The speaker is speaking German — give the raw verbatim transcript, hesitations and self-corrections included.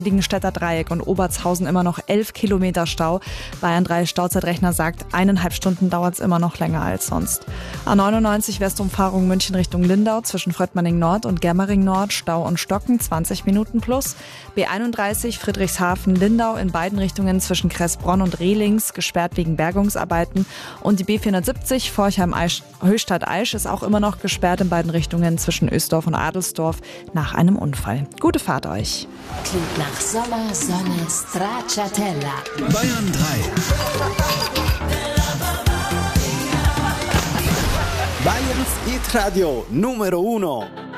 Heiligenstädter Dreieck und Obertshausen immer noch elf Kilometer Stau. Bayern drei Stauzeitrechner sagt, eineinhalb Stunden dauert es immer noch länger als sonst. A neunundneunzig Westumfahrung München Richtung Lindau zwischen Fröttmanning Nord und Germering Nord, Stau und Stocken, zwanzig Minuten plus. B einunddreißig Friedrichshafen Lindau in beiden Richtungen zwischen Kressbronn und Rehlings, gesperrt wegen Bergungsarbeiten. Und die B vierhundertsiebzig Forchheim-Höchstadt-Aisch ist auch immer noch gesperrt in beiden Richtungen zwischen Ösdorf und Adelsdorf nach einem Unfall. Gute Fahrt euch. Klingt nach Sommer, Sonne, Stracciatella. Bayern drei. Bayerns Hit Radio Numero Uno.